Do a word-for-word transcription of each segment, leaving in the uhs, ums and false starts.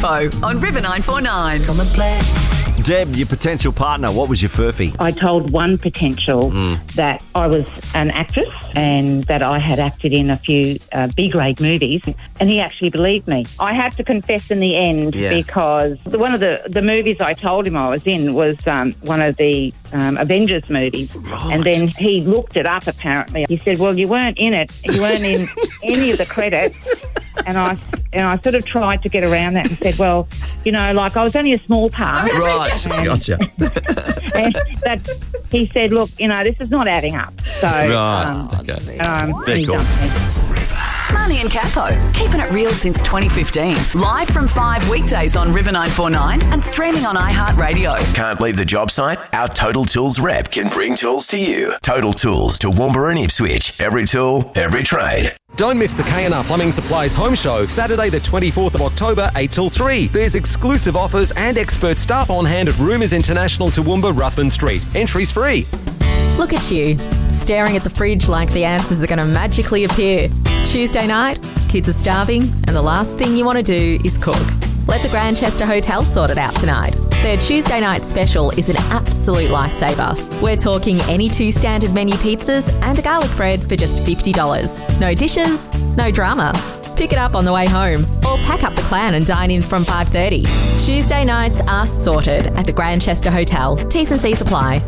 Campo on River nine four nine. Come and play. Deb, your potential partner, what was your furphy? I told one potential Mm. that I was an actress and that I had acted in a few uh, B-grade movies, and he actually believed me. I had to confess in the end Yeah. because the, one of the, the movies I told him I was in was um, one of the um, Avengers movies. Right. And then he looked it up, apparently. He said, well, you weren't in it. You weren't in any of the credits. And I and I sort of tried to get around that and said, well, you know, like I was only a small part. Right, gotcha. And that he said, look, you know, this is not adding up. So, Right, um, okay. um, Very he cool. dumped me. Marnie and Capo, keeping it real since twenty fifteen. Live from five weekdays on River nine four nine and streaming on iHeartRadio. Can't leave the job site? Our Total Tools rep can bring tools to you. Total Tools to Toowoomba and Ipswich. Every tool, every trade. Don't miss the K and R Plumbing Supplies Home Show, Saturday the twenty-fourth of October, eight till three. There's exclusive offers and expert staff on hand at Roomers International Toowoomba, Ruthven Street. Entries free. Look at you, staring at the fridge like the answers are going to magically appear. Tuesday night, kids are starving, and the last thing you want to do is cook. Let the Grandchester Hotel sort it out tonight. Their Tuesday night special is an absolute lifesaver. We're talking any two standard menu pizzas and a garlic bread for just fifty dollars. No dishes, no drama. Pick it up on the way home or pack up the clan and dine in from five thirty. Tuesday nights are sorted at the Grandchester Hotel. T's and C's apply.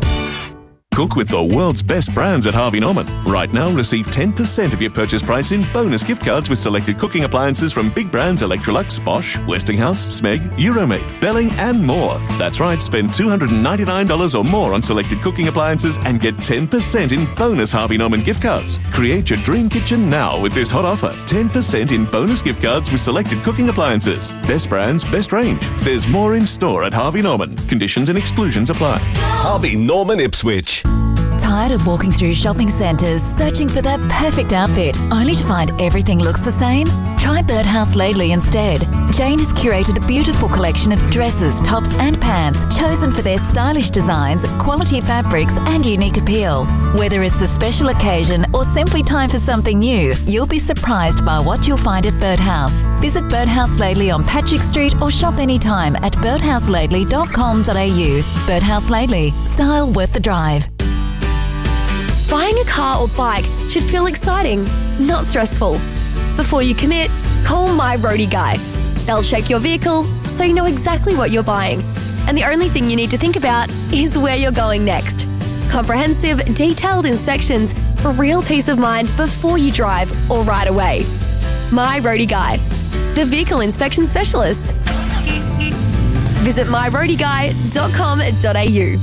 Cook with the world's best brands at Harvey Norman. Right now, receive ten percent of your purchase price in bonus gift cards with selected cooking appliances from big brands Electrolux, Bosch, Westinghouse, Smeg, Euromade, Belling and more. That's right, spend two hundred ninety-nine dollars or more on selected cooking appliances and get ten percent in bonus Harvey Norman gift cards. Create your dream kitchen now with this hot offer. ten percent in bonus gift cards with selected cooking appliances. Best brands, best range. There's more in store at Harvey Norman. Conditions and exclusions apply. Harvey Norman Ipswich. Tired of walking through shopping centres, searching for that perfect outfit, only to find everything looks the same? Try Birdhouse Laidley instead. Jane has curated a beautiful collection of dresses, tops and pants, chosen for their stylish designs, quality fabrics and unique appeal. Whether it's a special occasion or simply time for something new, you'll be surprised by what you'll find at Birdhouse. Visit Birdhouse Laidley on Patrick Street or shop anytime at birdhouse laidley dot com dot a u. Birdhouse Laidley, style worth the drive. Buying a car or bike should feel exciting, not stressful. Before you commit, call My Roadie Guy. They'll check your vehicle so you know exactly what you're buying. And the only thing you need to think about is where you're going next. Comprehensive, detailed inspections for real peace of mind before you drive or ride away. My Roadie Guy, the vehicle inspection specialist. Visit my roadie guy dot com dot a u.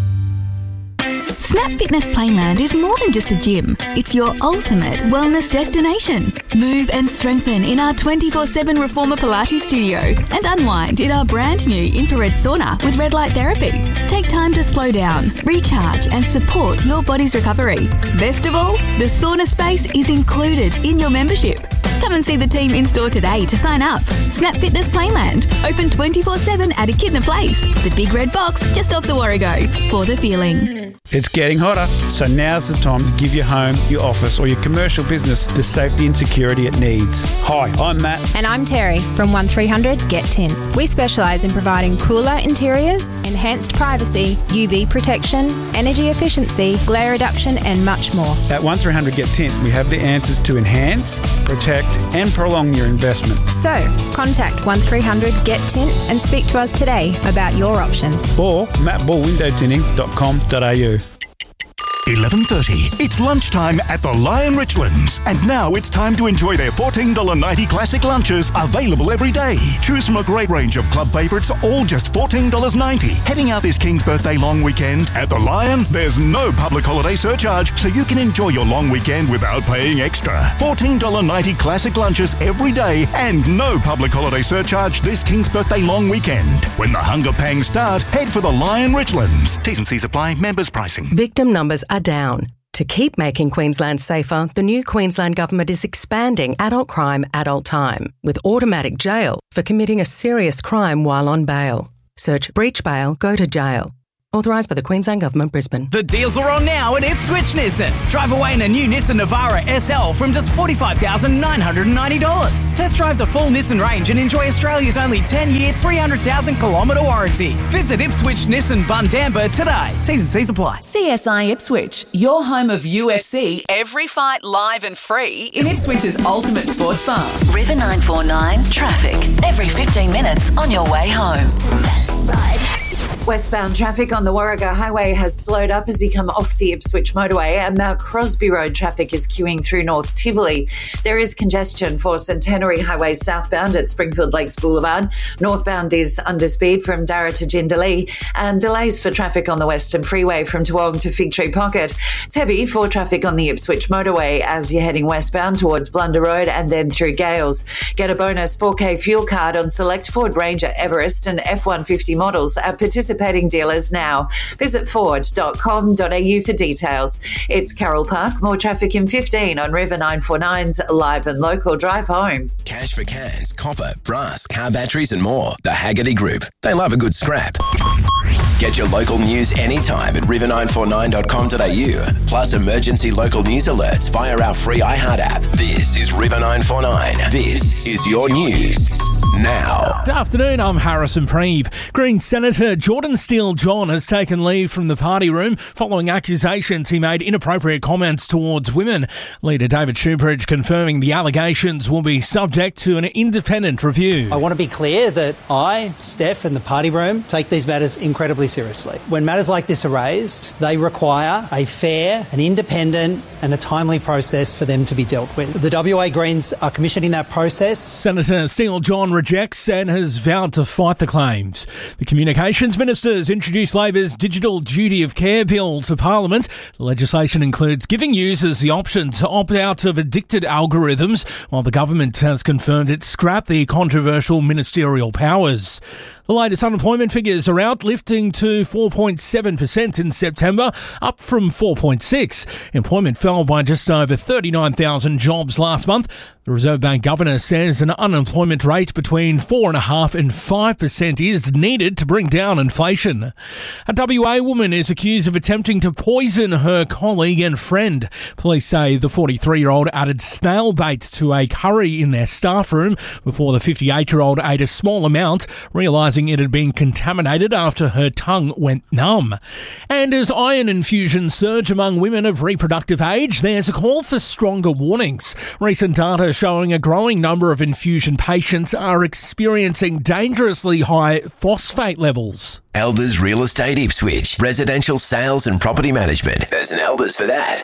Snap Fitness Plainland is more than just a gym. It's your ultimate wellness destination. Move and strengthen in our twenty-four seven Reformer Pilates studio and unwind in our brand new infrared sauna with red light therapy. Take time to slow down, recharge and support your body's recovery. Best of all, the sauna space is included in your membership. Come and see the team in store today to sign up. Snap Fitness Plainland, open twenty-four seven at Echidna Place, the big red box just off the Warrego, for the feeling. It's getting hotter, so now's the time to give your home, your office or your commercial business the safety and security it needs. Hi, I'm Matt. And I'm Terry from one three hundred get tin. We specialise in providing cooler interiors, enhanced privacy, U V protection, energy efficiency, glare reduction and much more. At one three hundred get tin, we have the answers to enhance, protect and prolong your investment. So, contact one three hundred get tint and speak to us today about your options. Or matt ball window tinning dot com dot a u. eleven thirty. It's lunchtime at the Lion Richlands. And now it's time to enjoy their fourteen dollars ninety classic lunches available every day. Choose from a great range of club favourites, all just fourteen dollars ninety. Heading out this King's Birthday long weekend at the Lion, there's no public holiday surcharge, so you can enjoy your long weekend without paying extra. fourteen dollars ninety classic lunches every day and no public holiday surcharge this King's Birthday long weekend. When the hunger pangs start, head for the Lion Richlands. T's and C's apply, members pricing. Victim numbers are down. To keep making Queensland safer, the new Queensland Government is expanding adult crime, adult time, with automatic jail for committing a serious crime while on bail. Search breach bail, go to jail. Authorised by the Queensland Government, Brisbane. The deals are on now at Ipswich Nissan. Drive away in a new Nissan Navara S L from just forty-five thousand nine hundred ninety dollars. Test drive the full Nissan range and enjoy Australia's only ten-year, three hundred thousand kilometre warranty. Visit Ipswich Nissan Bundamba today. T's and C's apply. C S I Ipswich, your home of U F C, every fight live and free in Ipswich's ultimate sports bar. River nine four nine traffic. Every fifteen minutes on your way home. Westbound traffic on the Warrego Highway has slowed up as you come off the Ipswich motorway, and Mount Crosby Road traffic is queuing through North Tivoli. There is congestion for Centenary Highway southbound at Springfield Lakes Boulevard. Northbound is under speed from Darra to Jindalee, and delays for traffic on the Western Freeway from Toowong to Fig Tree Pocket. It's heavy for traffic on the Ipswich motorway as you're heading westbound towards Blunder Road and then through Gales. Get a bonus four K fuel card on select Ford Ranger, Everest and F one fifty models at participating dealers now. Visit ford dot com dot a u for details. It's Carroll Park. More traffic in fifteen on River nine four nine's Live and Local Drive Home. Cash for cans, copper, brass, car batteries and more. The Haggerty Group. They love a good scrap. Get your local news anytime at river nine four nine dot com dot a u. Plus emergency local news alerts via our free iHeart app. This is River nine four nine. This is your news now. Good afternoon, I'm Harrison Preeve. Green Senator Jordan Steele-John has taken leave from the party room following accusations he made inappropriate comments towards women. Leader David Shoebridge confirming the allegations will be subject to an independent review. I want to be clear that I, Steph and the party room take these matters incredibly seriously. When matters like this are raised, they require a fair, an independent and a timely process for them to be dealt with. The W A Greens are commissioning that process. Senator Steele-John rejects and has vowed to fight the claims. The Communications Minister has introduced Labor's Digital Duty of Care Bill to Parliament. The legislation includes giving users the option to opt out of addicted algorithms, while the government has confirmed it scrapped the controversial ministerial powers. The latest unemployment figures are out, lifting to four point seven percent in September, up from four point six. Employment fell by just over thirty-nine thousand jobs last month. The Reserve Bank Governor says an unemployment rate between four point five percent and five percent is needed to bring down inflation. A W A woman is accused of attempting to poison her colleague and friend. Police say the forty-three-year-old added snail bait to a curry in their staff room before the fifty-eight-year-old ate a small amount, realising it had been contaminated after her tongue went numb. And as iron infusions surge among women of reproductive age, there's a call for stronger warnings. Recent data showing a growing number of infusion patients are experiencing dangerously high phosphate levels. Elders Real Estate Ipswich. Residential sales and property management. There's an Elders for that.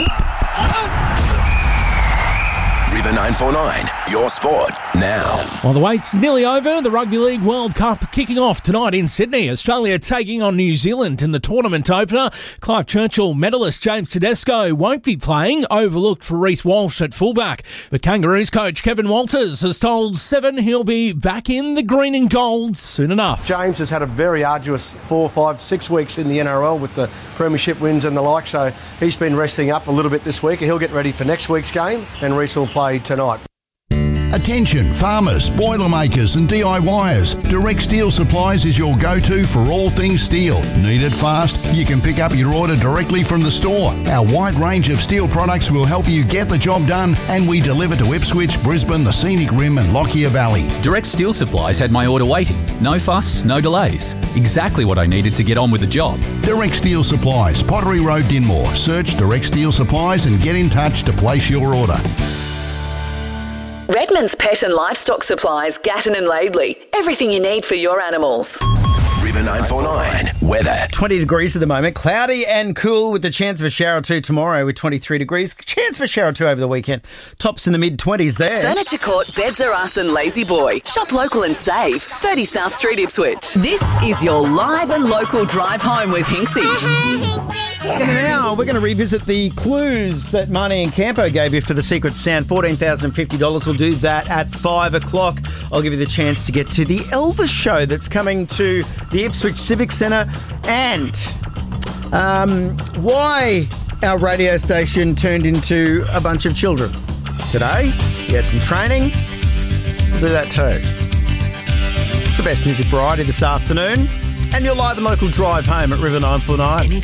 River nine four nine, your sport now. Well, the wait's nearly over. The Rugby League World Cup kicking off tonight in Sydney. Australia taking on New Zealand in the tournament opener. Clive Churchill medalist James Tedesco won't be playing, overlooked for Reece Walsh at fullback. But Kangaroos coach Kevin Walters has told Seven he'll be back in the green and gold soon enough. James has had a very arduous four, five, six weeks in the N R L with the premiership wins and the like, so he's been resting up a little bit this week. He'll get ready for next week's game, and Reece will play tonight. Attention farmers, Boilermakers and D I Yers. Direct Steel Supplies is your go-to for all things steel. Need it fast? You can pick up your order directly from the store. Our wide range of steel products will help you get the job done, and we deliver to Ipswich, Brisbane, the Scenic Rim and Lockyer Valley. Direct Steel Supplies had my order waiting. No fuss, no delays. Exactly what I needed to get on with the job. Direct Steel Supplies, Pottery Road, Dinmore. Search Direct Steel Supplies and get in touch to place your order. Redmond's Pet and Livestock Supplies, Gatton and Laidley. Everything you need for your animals. River nine four nine, weather. twenty degrees at the moment. Cloudy and cool with the chance of a shower or two tomorrow with twenty-three degrees. Chance for a shower or two over the weekend. Tops in the mid-twenties there. Furniture Court, Beds Are Us and Lazy Boy. Shop local and save. thirty South Street, Ipswich. This is your live and local drive home with Hinksy. Now we're going to revisit the clues that Marnie and Campo gave you for the Secret Sound. fourteen thousand fifty dollars. We'll do that at five o'clock. I'll give you the chance to get to the Elvis show that's coming to the Ipswich Civic Centre, and um, why our radio station turned into a bunch of children. Today, we had some training. We'll do that too. It's the best music variety this afternoon. And your live and local drive home at River nine four nine.